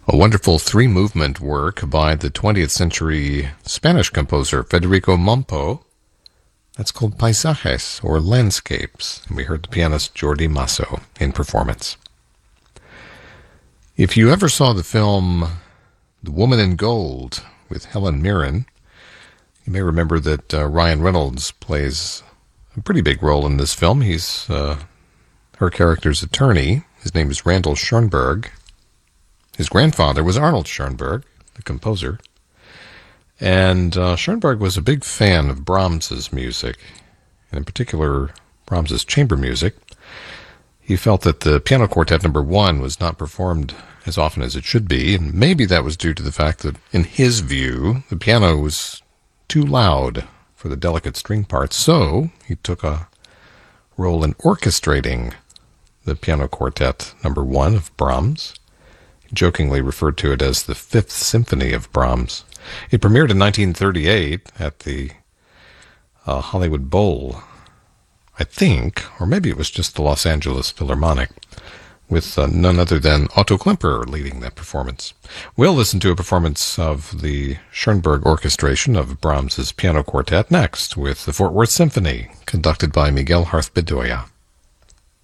A wonderful three-movement work by the 20th century Spanish composer Federico Mompo. That's called Paisajes, or Landscapes, and we heard the pianist Jordi Masso in performance. If you ever saw the film The Woman in Gold with Helen Mirren, you may remember that Ryan Reynolds plays a pretty big role in this film. He's her character's attorney. His name is Randall Schoenberg. His grandfather was Arnold Schoenberg, the composer. And Schoenberg was a big fan of Brahms's music, and in particular Brahms's chamber music. He felt that the Piano Quartet No. 1 was not performed as often as it should be, and maybe that was due to the fact that, in his view, the piano was too loud for the delicate string parts. So he took a role in orchestrating the Piano Quartet No. 1 of Brahms. He jokingly referred to it as the Fifth Symphony of Brahms. It premiered in 1938 at the Hollywood Bowl, I think, or maybe it was just the Los Angeles Philharmonic, with none other than Otto Klemperer leading that performance. We'll listen to a performance of the Schoenberg orchestration of Brahms's Piano Quartet next, with the Fort Worth Symphony, conducted by Miguel Harth Bedoya.